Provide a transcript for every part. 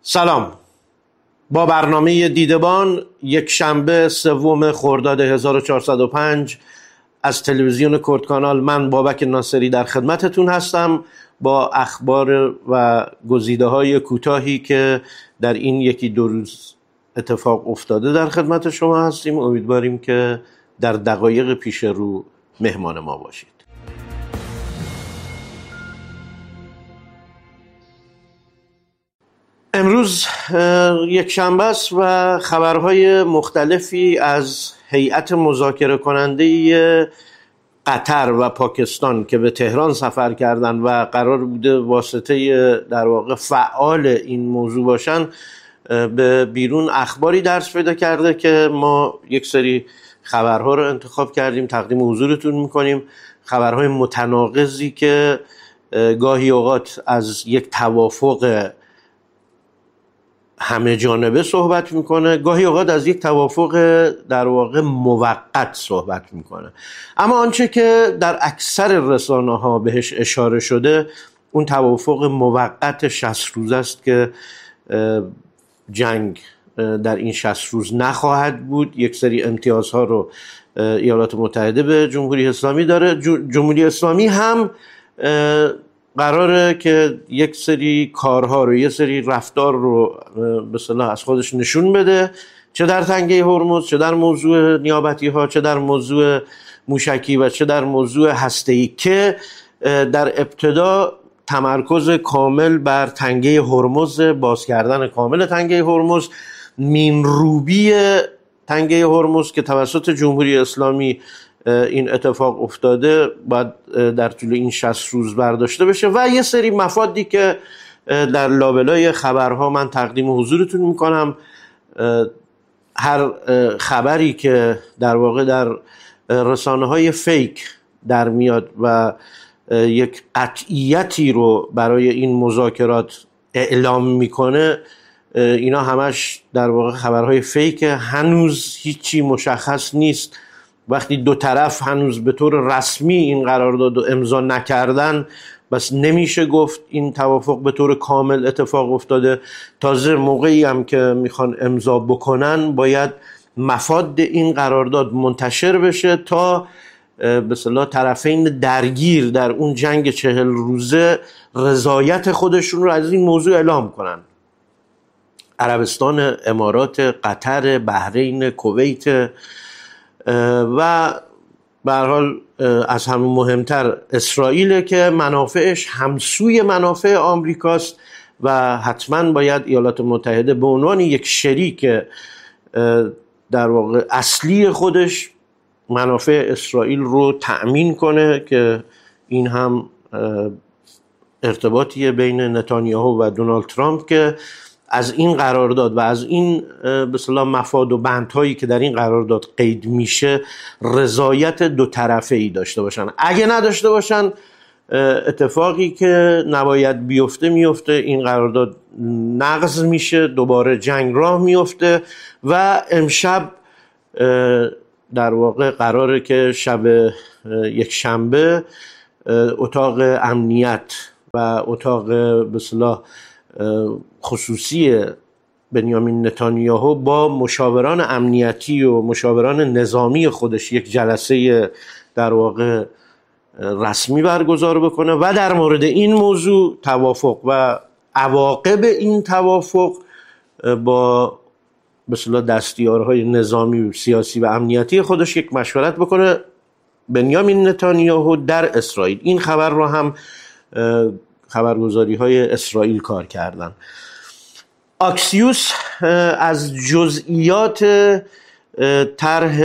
سلام. با برنامه دیدبان یک شنبه 3 خرداد 1405 از تلویزیون کردکانال من بابک ناصری در خدمتتون هستم با اخبار و گزیده های کوتاهی که در این یکی دو روز اتفاق افتاده در خدمت شما هستیم. امیدواریم که در دقایق پیش رو مهمان ما باشید. امروز یک شنبه است و خبرهای مختلفی از هیئت مذاکره کننده قطر و پاکستان که به تهران سفر کردند و قرار بوده واسطه در واقع فعال این موضوع باشن به بیرون اخباری درس پیدا کرده که ما یک سری خبرها رو انتخاب کردیم تقدیم حضورتون میکنیم. خبرهای متناقضی که گاهی اوقات از یک توافق همه جانبه صحبت میکنه، گاهی اوقات از یک توافق در واقع موقت صحبت میکنه. اما آنچه که در اکثر رسانه ها بهش اشاره شده اون توافق موقت 60 روز است که جنگ در این 60 روز نخواهد بود. یک سری امتیازها رو ایالات متحده به جمهوری اسلامی داره. جمهوری اسلامی هم قراره که یک سری کارها رو، یک سری رفتار رو به اصطلاح از خودش نشون بده، چه در تنگه هرمز، چه در موضوع نیابتی ها، چه در موضوع موشکی و چه در موضوع هسته‌ای، که در ابتدا تمرکز کامل بر تنگه هرمز، باز کردن کامل تنگه هرمز، مینروبی تنگه هرمز که توسط جمهوری اسلامی این اتفاق افتاده باید در طول این 60 روز برداشته بشه و یه سری مفادی که در لابلای خبرها من تقدیم حضورتون میکنم. هر خبری که در واقع در رسانه های فیک در میاد و یک قطعیتی رو برای این مذاکرات اعلام میکنه، اینا همش در واقع خبرهای فیک. هنوز هیچی مشخص نیست. وقتی دو طرف هنوز به طور رسمی این قرارداد رو امضا نکردن، بس نمیشه گفت این توافق به طور کامل اتفاق افتاده. تازه موقعی هم که میخوان امضا بکنن باید مفاد این قرارداد منتشر بشه تا به اصطلاح طرفین درگیر در اون جنگ 40 روزه رضایت خودشون رو از این موضوع اعلام کنن. عربستان، امارات، قطر، بحرین، کویت و به هر حال از همه مهمتر اسرائیل که منافعش همسوی منافع آمریکاست و حتما باید ایالات متحده به عنوان یک شریک در واقع اصلی خودش منافع اسرائیل رو تأمین کنه، که این هم ارتباطیه بین نتانیاهو و دونالد ترامپ که از این قرارداد و از این به اصطلاح مفاد و بندهایی که در این قرارداد قید میشه رضایت دو طرفه ای داشته باشن. اگه نداشته باشن اتفاقی که نباید بیفته میفته، این قرارداد نقض میشه، دوباره جنگ راه میفته و امشب در واقع قراره که شب یک شنبه اتاق امنیت و اتاق به اصطلاح خصوصی بنیامین نتانیاهو با مشاوران امنیتی و مشاوران نظامی خودش یک جلسه در واقع رسمی برگزار بکنه و در مورد این موضوع توافق و عواقب این توافق با به اصطلاح دستیارهای نظامی و سیاسی و امنیتی خودش یک مشورت بکنه. بنیامین نتانیاهو در اسرائیل این خبر رو هم خبرگزاری های اسرائیل کار کردن. آکسیوس از جزئیات طرح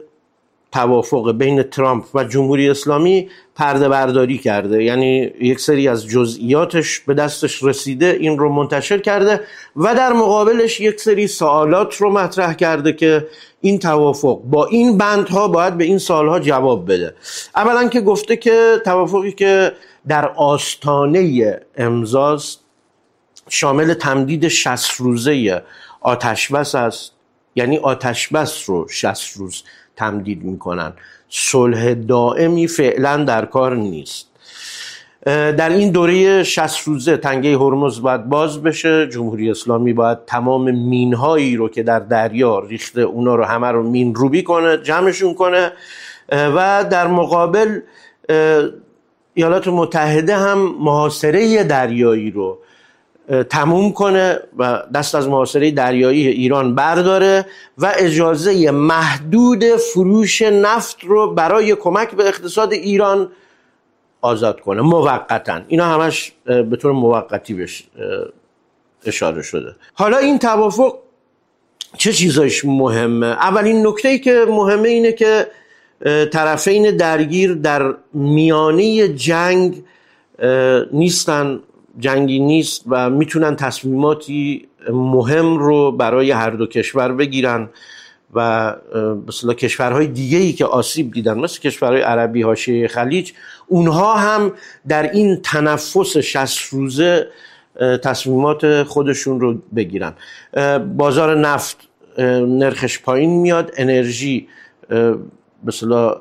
توافق بین ترامپ و جمهوری اسلامی پرده برداری کرده، یعنی یک سری از جزئیاتش به دستش رسیده، این رو منتشر کرده و در مقابلش یک سری سوالات رو مطرح کرده که این توافق با این بندها باید به این سوالها جواب بده. اولا که گفته که توافقی که در آستانه امضاست شامل تمدید 60 روزه آتشبس است، یعنی آتشبس رو 60 روز تمدید میکنن. صلح دائمی فعلا در کار نیست. در این دوره 60 روزه تنگه هرمز باید باز بشه، جمهوری اسلامی باید تمام مینهایی رو که در دریا ریخته اونا رو همه رو مین روبی کنه، جمعشون کنه و در مقابل ایالات متحده هم محاصره دریایی رو تموم کنه و دست از محاصره دریایی ایران برداره و اجازه محدود فروش نفت رو برای کمک به اقتصاد ایران آزاد کنه موقتا. اینا همش به طور موقتی بهش اشاره شده. حالا این توافق چه چیزایش مهمه؟ اولین نکته‌ای که مهمه اینه که طرفین درگیر در میانه جنگ نیستن، جنگی نیست و میتونن تصمیماتی مهم رو برای هر دو کشور بگیرن و مثلا کشورهای دیگه‌ای که آسیب دیدن مثل کشورهای عربی حاشیه خلیج، اونها هم در این تنفس 60 روزه تصمیمات خودشون رو بگیرن. بازار نفت نرخش پایین میاد، انرژی مثلا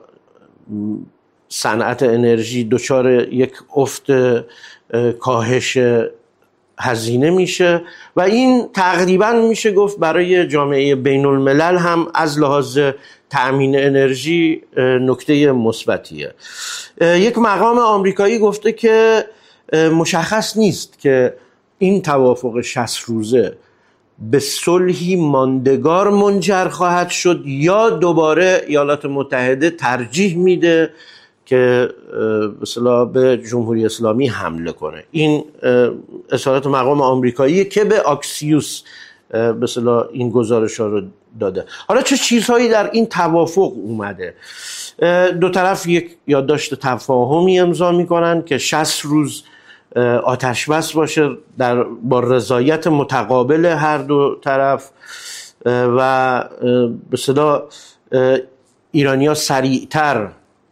صنعت انرژی دچار یک افت کاهش هزینه میشه و این تقریبا میشه گفت برای جامعه بین الملل هم از لحاظ تأمین انرژی نکته مثبتیه. یک مقام آمریکایی گفته که مشخص نیست که این توافق 60 روزه به صلحی ماندگار منجر خواهد شد یا دوباره ایالات متحده ترجیح میده که مثلا به جمهوری اسلامی حمله کنه. این اظهارات مقام آمریکایی که به آکسیوس مثلا این گزارش ها رو داده. حالا چه چیزهایی در این توافق اومده؟ دو طرف یک یادداشت تفاهمی امضا میکنن که 60 روز آتش بس باشه با رضایت متقابل هر دو طرف و به صدا ایرانی‌ها سریعتر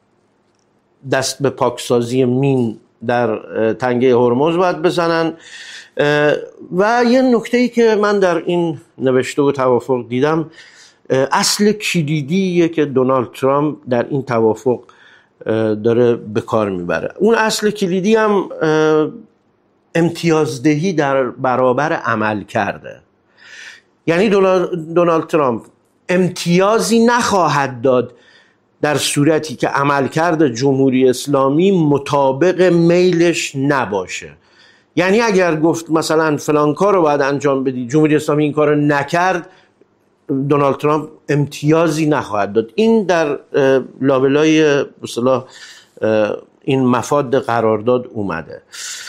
دست به پاکسازی مین در تنگه هرمز باید بزنن. و یه نکته‌ای که من در این نوشته و توافق دیدم، اصل کلیدیه که دونالد ترامپ در این توافق داره به کار میبره. اون اصل کلیدی هم امتیازدهی در برابر عمل کرده. یعنی دونالد ترامپ امتیازی نخواهد داد در صورتی که عملکرد جمهوری اسلامی مطابق میلش نباشه. یعنی اگر گفت مثلا فلان کار رو باید انجام بدی، جمهوری اسلامی این کار رو نکرد، دونالد ترامپ امتیازی نخواهد داد. این در لابلای به اصطلاح این مفاد قرارداد اومده.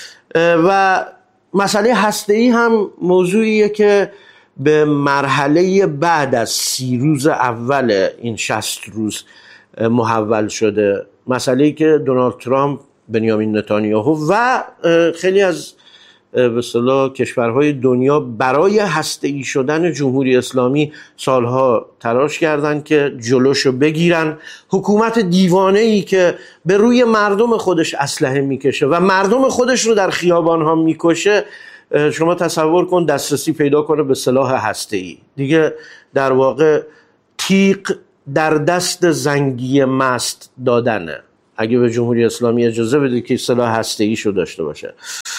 و مسئله هسته‌ای هم موضوعیه که به مرحله بعد از 30 روز اول این 60 روز محول شده. مسئله‌ای که دونالد ترامپ، بنیامین نتانیاهو و خیلی از به اصطلاح کشورهای دنیا برای هسته‌ای شدن جمهوری اسلامی سالها تلاش کردند که جلوشو بگیرن. حکومت دیوانه‌ای که به روی مردم خودش اسلحه میکشه و مردم خودش رو در خیابان‌ها میکشه، شما تصور کن دسترسی پیدا کنه به سلاح هسته‌ای. دیگه در واقع تیغ در دست زنگی مست دادنه اگه به جمهوری اسلامی اجازه بده که سلاح هسته‌ایشو داشته باشه.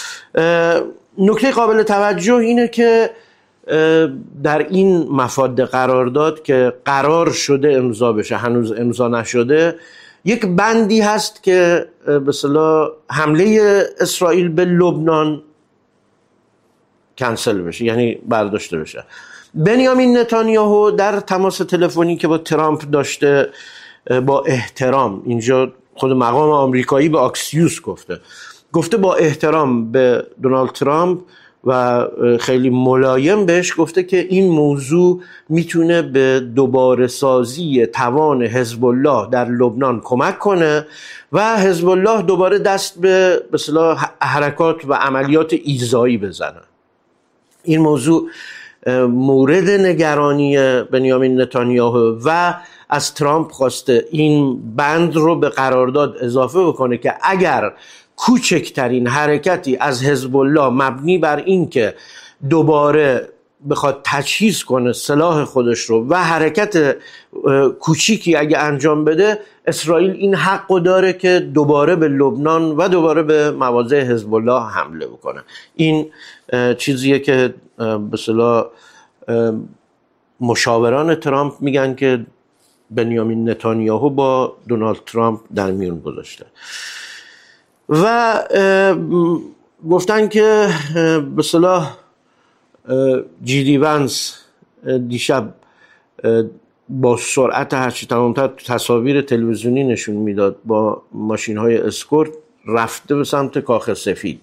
نکته قابل توجه اینه که در این مفاد قرارداد که قرار شده امضا بشه، هنوز امضا نشده، یک بندی هست که به اصطلاح حمله اسرائیل به لبنان کنسل بشه، یعنی برداشته بشه. بنیامین نتانیاهو در تماس تلفنی که با ترامپ داشته با احترام، اینجا خود مقام آمریکایی به آکسیوس گفته با احترام به دونالد ترامپ و خیلی ملایم بهش گفته که این موضوع میتونه به دوباره سازی توان حزب الله در لبنان کمک کنه و حزب الله دوباره دست به اصطلاح حرکات و عملیات ایذایی بزنه. این موضوع مورد نگرانی بنیامین نتانیاهو و از ترامپ خواسته این بند رو به قرارداد اضافه بکنه که اگر کوچکترین حرکتی از حزب الله مبنی بر این که دوباره بخواد تجهیز کنه سلاح خودش رو و حرکت کوچیکی اگه انجام بده، اسرائیل این حقو داره که دوباره به لبنان و دوباره به مواضع حزب الله حمله بکنه. این چیزیه که به اصطلاح مشاوران ترامپ میگن که بنیامین نتانیاهو با دونالد ترامپ در میون گذاشته و گفتن که به اصطلاح جی دی ونس دیشب با سرعت هرچی تمامتر تصاویر تلویزیونی نشون میداد با ماشین های اسکورت رفته به سمت کاخ سفید.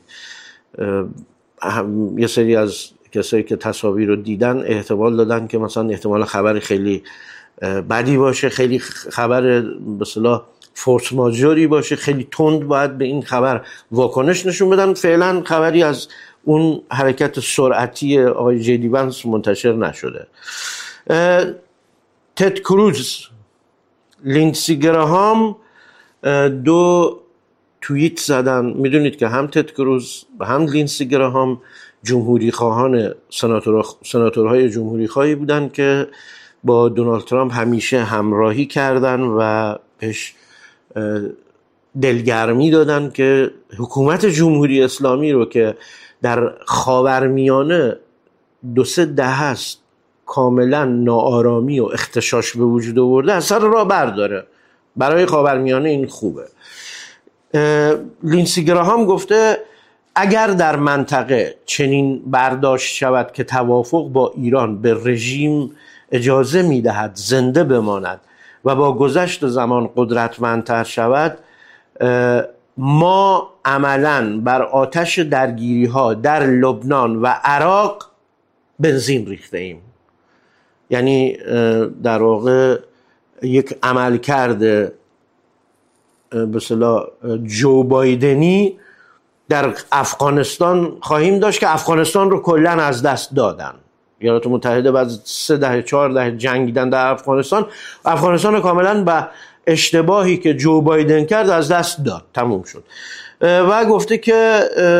یه سری از کسایی که تصاویر رو دیدن احتمال دادن که مثلا احتمال خبر خیلی بدی باشه، خیلی خبر به اصطلاح فورس ماژوری باشه، خیلی تند باید به این خبر واکنش نشون بدن. فعلا خبری از اون حرکت سرعتی آقای جی دی ونس منتشر نشده. تد کروز، لیندسی گراهام دو توییت زدن. میدونید که هم تد کروز و هم لیندسی گراهام جمهوری خواهان سناتورهای جمهوری خواهی بودن که با دونالد ترامپ همیشه همراهی کردن و بهش دلگرمی دادن که حکومت جمهوری اسلامی رو که در خاورمیانه 2-3 دهه است کاملا ناآرامی و اختشاش به وجود آورده از سر راه برداره. برای خاورمیانه این خوبه. لیندسی گراهام گفته اگر در منطقه چنین برداشت شود که توافق با ایران به رژیم اجازه میدهد زنده بماند و با گذشت زمان قدرتمندتر شود، ما عملاً بر آتش درگیری ها در لبنان و عراق بنزین ریخته ایم. یعنی در واقع یک عملکرد به اصطلاح جو بایدنی در افغانستان خواهیم داشت که افغانستان رو کلاً از دست دادن. ایالات متحده بعد 3-4 دهه جنگیدن در افغانستان رو کاملاً به اشتباهی که جو بایدن کرد از دست داد، تموم شد. و گفته که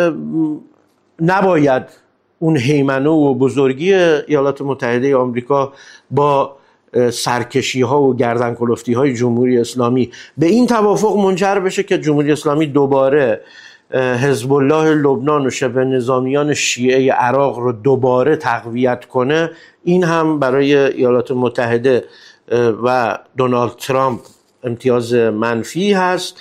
نباید اون هیمنه و بزرگی ایالات متحده آمریکا با سرکشی ها و گردن کلفتی های جمهوری اسلامی به این توافق منجر بشه که جمهوری اسلامی دوباره حزب الله لبنان و شبه نظامیان شیعه عراق رو دوباره تقویت کنه. این هم برای ایالات متحده و دونالد ترامپ امتیاز منفی هست.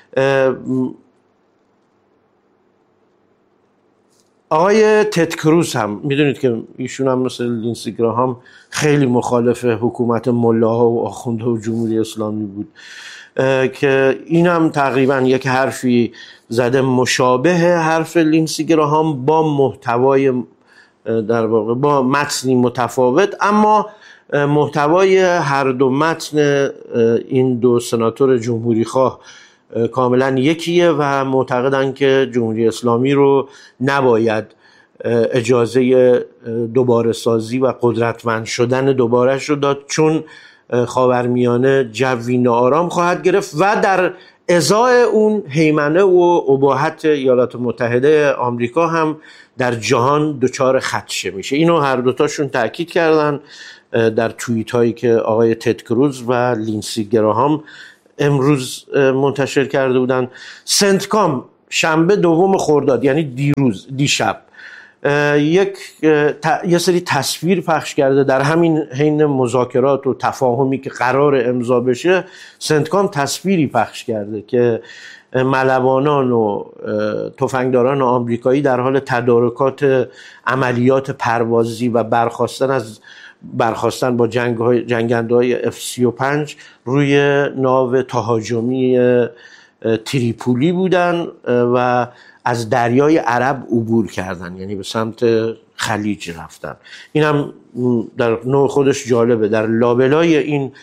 آقای تد کروز هم میدونید که ایشون هم مثل لیندسی گراهام خیلی مخالف حکومت ملاها و آخونده و جمهوری اسلامی بود که این هم تقریبا یک حرفی زده مشابه حرف لیندسی گراهام با محتوای در واقع با متنی متفاوت، اما محتوای هر دو متن این دو سناتور جمهوری خواه کاملا یکیه و معتقدن که جمهوری اسلامی رو نباید اجازه دوباره سازی و قدرتمند شدن دوبارهش رو داد، چون خاورمیانه جوی ناآرام خواهد گرفت و در ازای اون هیمنه و اباحت ایالات متحده آمریکا هم در جهان دچار خدشه میشه. اینو هر دوتاشون تاکید کردن در توییت هایی که آقای تد کروز و لیندسی گراهام امروز منتشر کرده بودن. سنتکام شنبه 2 خرداد یعنی دیشب یه سری تصویر پخش کرده در همین حین مذاکرات و تفاهمی که قرار امضا بشه. سنتکام تصویری پخش کرده که ملوانان و تفنگداران آمریکایی در حال تدارکات عملیات پروازی و برخاستن با جنگنده‌های F-35 روی ناو تهاجمی تریپولی بودن و از دریای عرب عبور کردن، یعنی به سمت خلیج رفتن. این هم در نوع خودش جالبه. در لابلای این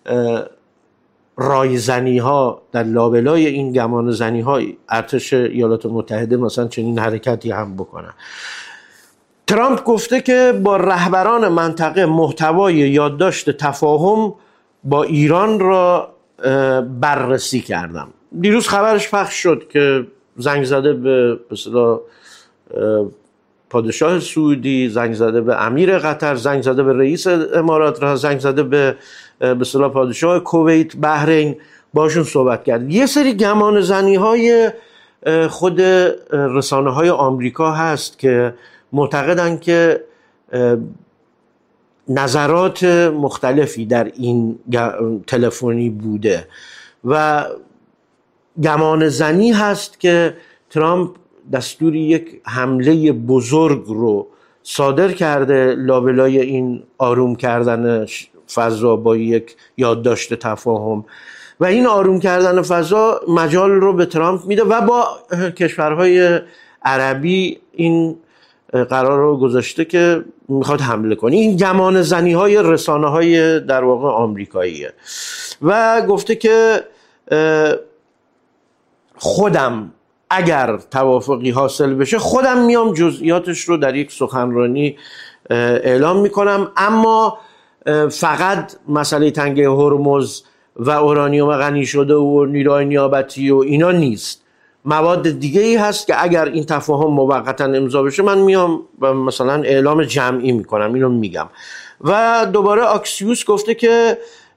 رایزنی ها، در لابلای این گمان زنی ها، ارتش ایالات متحده مثلا چنین حرکتی هم بکنن. ترامپ گفته که با رهبران منطقه محتوای یادداشت تفاهم با ایران را بررسی کردم. دیروز خبرش پخش شد که زنگ زده به اصطلاح پادشاه سعودی، زنگ زده به امیر قطر، زنگ زده به رئیس امارات، زنگ زده به اصطلاح پادشاه کویت، بحرین، باشون صحبت کرد. یه سری گمان زنی های خود رسانه های آمریکا هست که معتقدن که نظرات مختلفی در این تلفنی بوده و گمان زنی هست که ترامپ دستوری یک حمله بزرگ رو صادر کرده لابلای این آروم کردن فضا با یک یادداشت تفاهم، و این آروم کردن فضا مجال رو به ترامپ میده و با کشورهای عربی این قرار رو گذاشته که میخواد حمله کنه. این گمان زنی های رسانه های در واقع آمریکاییه و گفته که خودم اگر توافقی حاصل بشه خودم میام جزئیاتش رو در یک سخنرانی اعلام میکنم، اما فقط مسئله تنگه هرمز و اورانیوم غنی شده و نیروهای نیابتی و اینا نیست، مواد دیگه ای هست که اگر این تفاهم موقتا امضا بشه من میام و مثلا اعلام جمعی میکنم، اینو میگم. و دوباره آکسیوس گفته که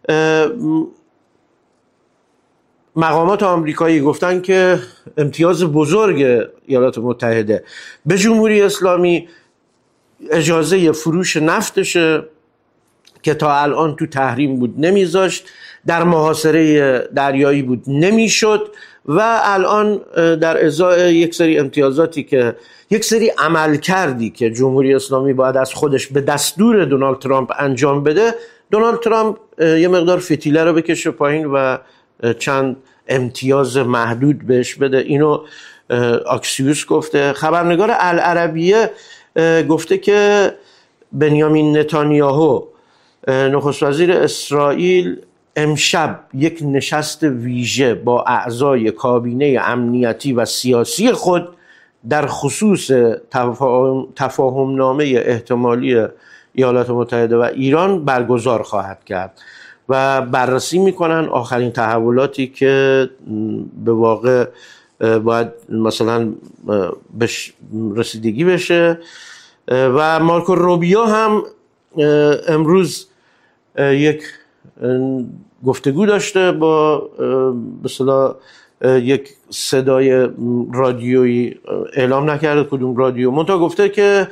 مقامات آمریکایی گفتن که امتیاز بزرگ ایالات متحده به جمهوری اسلامی اجازه فروش نفتشه که تا الان تو تحریم بود نمیذاشت، در محاصره دریایی بود نمیشد، و الان در ازای یک سری امتیازاتی که یک سری عمل کردی که جمهوری اسلامی باید از خودش به دستور دونالد ترامپ انجام بده، دونالد ترامپ یه مقدار فتیله رو بکشه پایین و چند امتیاز محدود بهش بده. اینو آکسیوس گفته. خبرنگار العربیه گفته که بنیامین نتانیاهو نخست وزیر اسرائیل امشب یک نشست ویژه با اعضای کابینه امنیتی و سیاسی خود در خصوص تفاهم نامه احتمالی ایالات متحده و ایران برگزار خواهد کرد و بررسی میکنن آخرین تحولاتی که به واقع باید مثلا بهش رسیدگی بشه. و مارکو روبیو هم امروز یک گفتگو داشته با به اصطلاح یک صدای رادیویی، اعلام نکرده کدوم رادیو، منتها گفته که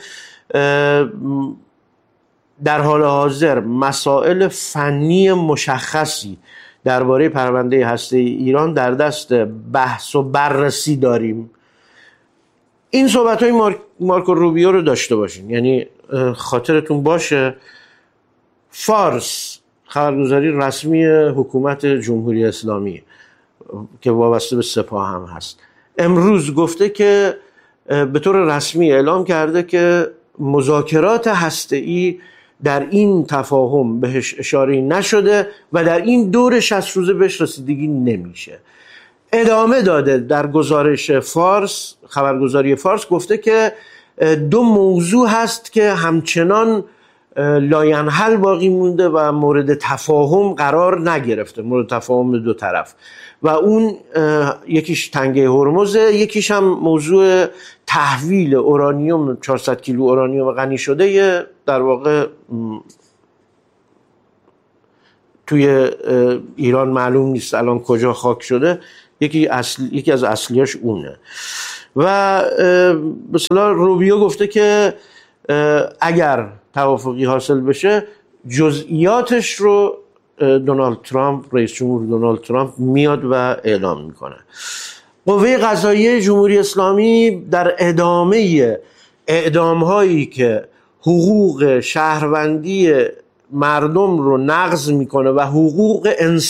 در حال حاضر مسائل فنی مشخصی درباره پرونده هسته‌ای ایران در دست بحث و بررسی داریم. این صحبت‌های مارکو روبیو رو داشته باشین، یعنی خاطرتون باشه فارس خبرگزاری رسمی حکومت جمهوری اسلامی که وابسته به سپاه هم هست امروز گفته که به طور رسمی اعلام کرده که مذاکرات هسته‌ای در این تفاهم بهش اشاره نشده و در این دور 60 روزه بهش رسیدگی نمیشه. ادامه داده در گزارش فارس، خبرگزاری فارس گفته که دو موضوع هست که همچنان لاینحل باقی مونده و مورد تفاهم قرار نگرفته، مورد تفاهم دو طرف، و اون یکیش تنگه هرمزه، یکیش هم موضوع تحویل اورانیوم 400 کیلو اورانیوم غنی شده در واقع توی ایران معلوم نیست الان کجا خاک شده، یکی از اصلیاش اونه. و مثلا روبیو گفته که اگر توافقی حاصل بشه جزئیاتش رو دونالد ترامپ، رئیس جمهور دونالد ترامپ میاد و اعلام میکنه. قوه قضاییه جمهوری اسلامی در ادامه اعدام هایی که حقوق شهروندی مردم رو نقض میکنه و حقوق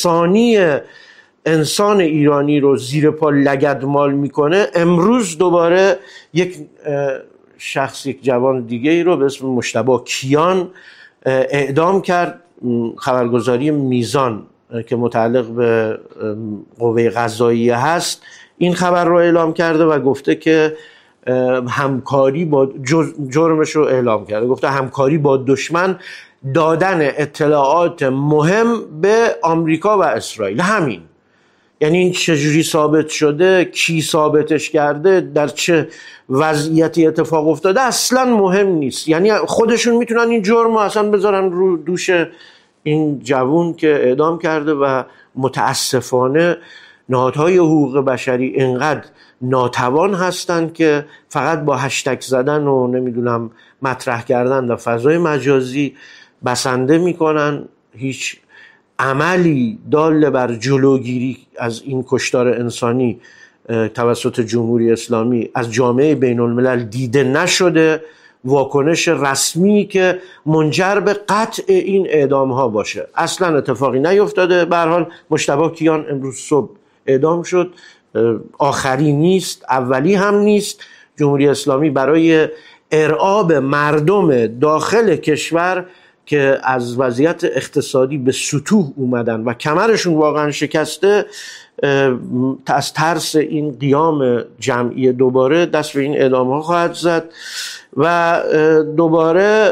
انسان ایرانی رو زیر پا لگدمال میکنه، امروز دوباره یک شخص، یک جوان دیگه ای رو به اسم مجتبی کیان اعدام کرد. خبرگزاری میزان که متعلق به قوه قضاییه هست این خبر رو اعلام کرده و گفته که همکاری با جرمش رو اعلام کرده، گفته همکاری با دشمن، دادن اطلاعات مهم به آمریکا و اسرائیل. همین یعنی این چجوری ثابت شده، کی ثابتش کرده، در چه وضعیتی اتفاق افتاده اصلا مهم نیست. یعنی خودشون میتونن این جرم رو اصلا بذارن رو دوش این جوون که اعدام کرده و متاسفانه نهادهای حقوق بشری اینقدر ناتوان هستن که فقط با هشتگ زدن و نمیدونم مطرح کردن در فضای مجازی بسنده میکنن، هیچ عملی دال بر جلوگیری از این کشتار انسانی توسط جمهوری اسلامی از جامعه بین الملل دیده نشده، واکنش رسمی که منجر به قطع این اعدام ها باشه اصلا اتفاقی نیفتاده. به هر حال مجتبی کیان امروز صبح اعدام شد، آخری نیست، اولی هم نیست. جمهوری اسلامی برای ارعاب مردم داخل کشور که از وضعیت اقتصادی به سطوح اومدن و کمرشون واقعا شکسته، از ترس این قیام جمعی دوباره دست به این اعدام ها خواهد زد. و دوباره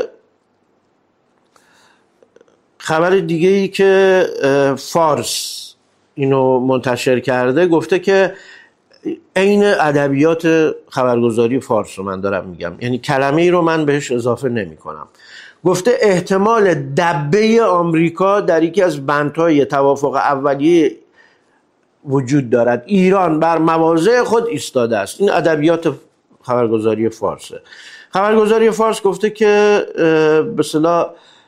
خبر دیگه ای که فارس اینو منتشر کرده، گفته که عین ادبیات خبرگزاری فارس رو من دارم میگم، یعنی کلمه ای رو من بهش اضافه نمی کنم. گفته احتمال دبه آمریکا در یکی از بندهای توافق اولیه وجود دارد، ایران بر مواضع خود ایستاده است. این ادبیات خبرگزاری فارسه. خبرگزاری فارس گفته که به اصطلاح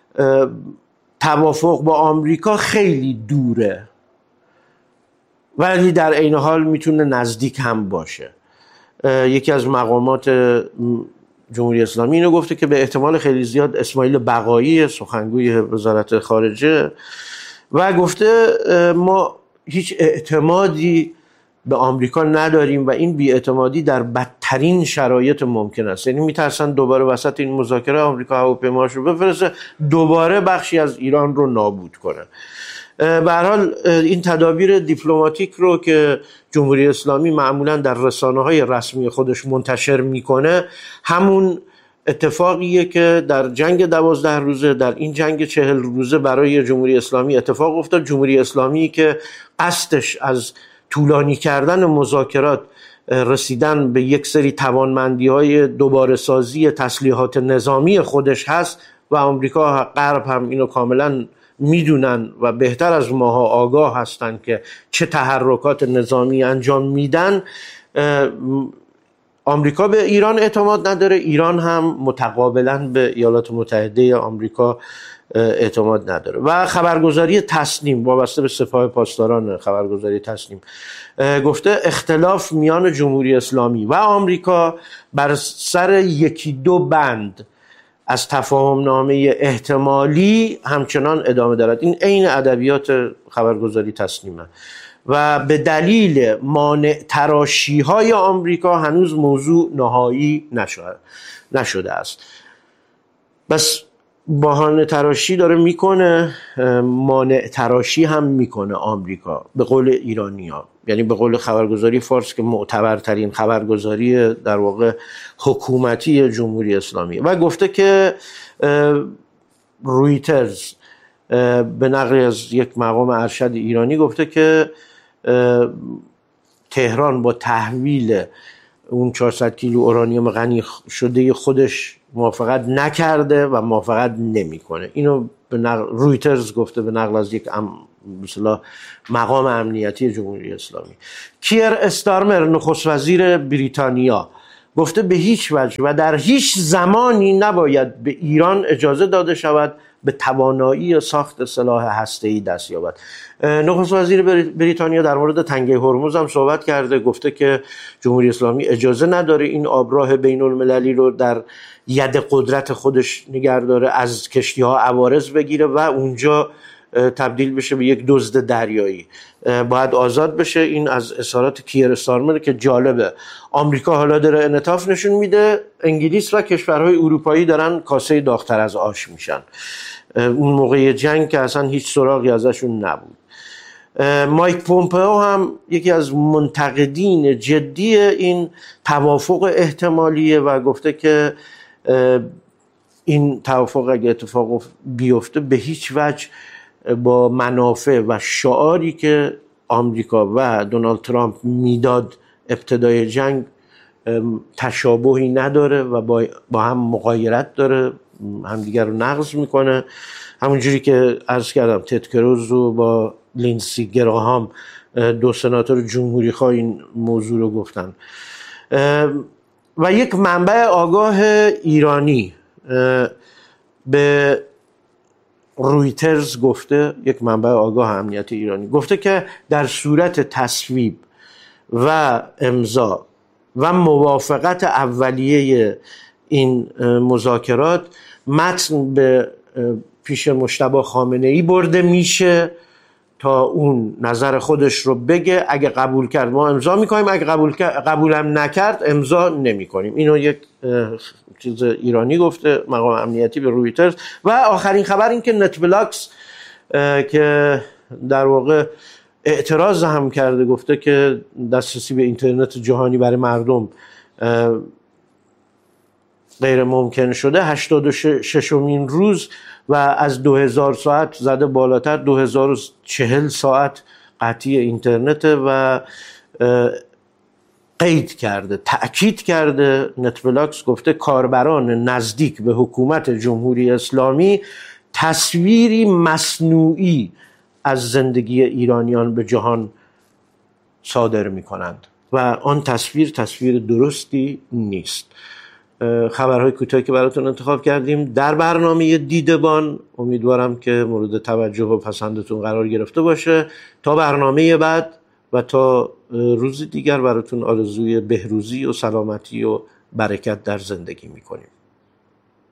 توافق با آمریکا خیلی دوره ولی در عین حال میتونه نزدیک هم باشه. یکی از مقامات جمهوری اسلامی اینو گفته که به احتمال خیلی زیاد اسماعیل بقایی سخنگوی وزارت خارجه و گفته ما هیچ اعتمادی به آمریکا نداریم و این بی‌اعتمادی در بدترین شرایط ممکن است. یعنی میترسن دوباره وسط این مذاکره آمریکا هواپیماش رو بفرسته دوباره بخشی از ایران رو نابود کنه. به هر حال این تدابیر دیپلماتیک رو که جمهوری اسلامی معمولا در رسانه‌های رسمی خودش منتشر میکنه همون اتفاقیه که در جنگ 12 روزه، در این جنگ 40 روزه برای جمهوری اسلامی اتفاق افتاد. جمهوری اسلامی که قصدش از طولانی کردن مذاکرات رسیدن به یک سری توانمندی‌های دوباره سازی تسلیحات نظامی خودش هست و آمریکا غرب هم اینو کاملا میدونن و بهتر از ماها آگاه هستن که چه تحرکات نظامی انجام میدن. آمریکا به ایران اعتماد نداره، ایران هم متقابلا به ایالات متحده آمریکا اعتماد نداره. و خبرگزاری تسنیم وابسته به سپاه پاسداران خبرگزاری تسنیم گفته اختلاف میان جمهوری اسلامی و آمریکا بر سر یکی دو بند از تفاهم نامه احتمالی همچنان ادامه دارد. این عین ادبیات خبرگزاری تسلیمه و به دلیل مانع تراشی های آمریکا هنوز موضوع نهایی نشده است. بس بهانه تراشی داره میکنه، مانع تراشی هم میکنه آمریکا به قول ایرانی‌ها، یعنی به قول خبرگزاری فارس که معتبرترین خبرگزاری در واقع حکومتی جمهوری اسلامی. و گفته که رویترز به نقل از یک مقام ارشد ایرانی گفته که تهران با تحویل اون 400 کیلو اورانیوم غنی شده خودش موافقت نکرده و موافقت نمیکنه. اینو به نقل رویترز گفته به نقل از یک مثلا مقام امنیتی جمهوری اسلامی. کیر استارمر نخست وزیر بریتانیا گفته به هیچ وجه و در هیچ زمانی نباید به ایران اجازه داده شود به توانایی ساخت سلاح هسته‌ای دست یابد. نخست وزیر بریتانیا در مورد تنگه هرمز هم صحبت کرده، گفته که جمهوری اسلامی اجازه نداره این آبراه بین المللی رو در ید قدرت خودش نگه داره، از کشتی‌ها عوارض بگیره و اونجا تبدیل بشه به یک دزد دریایی، باید آزاد بشه. این از اظهارات کیر استارمر که جالبه. آمریکا حالا داره انعطاف نشون میده، انگلیس و کشورهای اروپایی دارن کاسه داغ‌تر از آش میشن. اون موقع جنگ که اصلا هیچ سراغی ازشون نبود. مایک پومپئو هم یکی از منتقدین جدی این توافق احتمالیه و گفته که این توافق اگه اتفاق بیفته به هیچ وجه با منافع و شعاری که آمریکا و دونالد ترامپ میداد ابتدای جنگ تشابهی نداره و با هم مغایرت داره، همدیگر رو نقض میکنه. همونجوری که عرض کردم تد کروز رو با لیندسی گراهام، دو سناتور جمهوری خواه، این موضوع رو گفتن. و یک منبع آگاه ایرانی به رویترز گفته، یک منبع آگاه امنیت ایرانی گفته که در صورت تصویب و امضا و موافقت اولیه این مذاکرات متن به پیش مجتبی خامنه‌ای برده میشه تا اون نظر خودش رو بگه. اگه قبول کرد ما امضا میکنیم، اگه قبولم نکرد امضا نمیکنیم. اینو یک چیز ایرانی گفته، مقام امنیتی به رویترز. و آخرین خبر این که نت بلاکس که در واقع اعتراض هم کرده، گفته که دسترسی به اینترنت جهانی برای مردم غیر ممکن شده، 86مین روز و از 2000 ساعت زده بالاتر، 2040 ساعت قطعی اینترنت و قید کرده، تأکید کرده. نت بلاکس گفته کاربران نزدیک به حکومت جمهوری اسلامی تصویری مصنوعی از زندگی ایرانیان به جهان صادر می کنند و آن تصویر درستی نیست. خبرهای کوتاهی که براتون انتخاب کردیم در برنامه دیدبان، امیدوارم که مورد توجه و پسندتون قرار گرفته باشه. تا برنامه بعد و تا روز دیگر براتون آرزوی بهروزی و سلامتی و برکت در زندگی میکنیم.